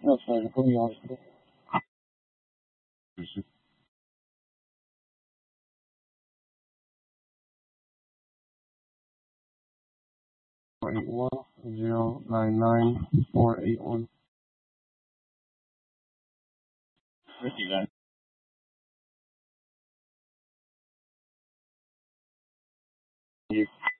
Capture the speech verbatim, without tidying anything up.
That's fine. Put me on. Four eight one zero nine nine four eight one. Ricky guy. You.